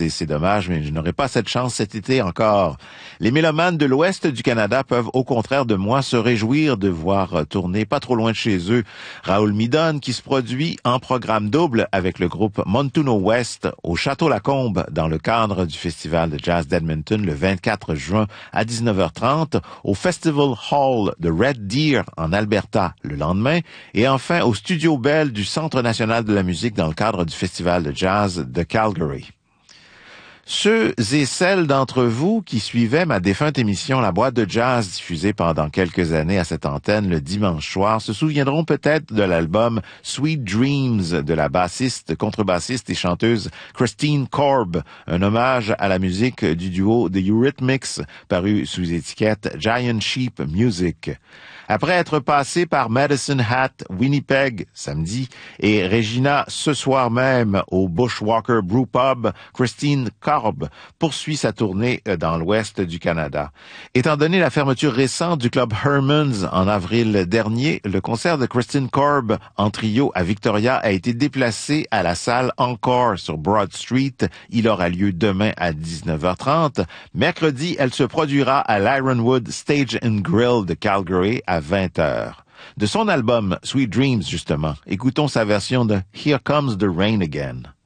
c'est dommage, mais je n'aurai pas cette chance cet été encore. Les mélomanes de l'ouest du Canada peuvent au contraire de moi se réjouir de voir tourner pas trop loin de chez eux Raoul Midon qui se produit en programme double avec le groupe Montuno West au Château Lacombe dans le cadre du Festival de Jazz d'Edmonton le 24 juin à 19h30, au Festival Hall de Red Deer en Alberta le lendemain et enfin au Studio Bell du Centre national de la musique dans le cadre du Festival de Jazz de Calgary. Ceux et celles d'entre vous qui suivaient ma défunte émission La Boîte de Jazz diffusée pendant quelques années à cette antenne le dimanche soir se souviendront peut-être de l'album Sweet Dreams de la bassiste, contrebassiste et chanteuse Christine Korb, un hommage à la musique du duo The Eurythmics paru sous étiquette Giant Sheep Music. Après être passé par Medicine Hat, Winnipeg, samedi, et Regina ce soir même au Bushwalker Brew Pub, Christine Korb poursuit sa tournée dans l'ouest du Canada. Étant donné la fermeture récente du club Herman's en avril dernier, le concert de Christine Korb en trio à Victoria a été déplacé à la salle Encore sur Broad Street. Il aura lieu demain à 19h30. Mercredi, elle se produira à l'Ironwood Stage and Grill de Calgary à 20h. De son album Sweet Dreams, justement, écoutons sa version de Here Comes the Rain Again.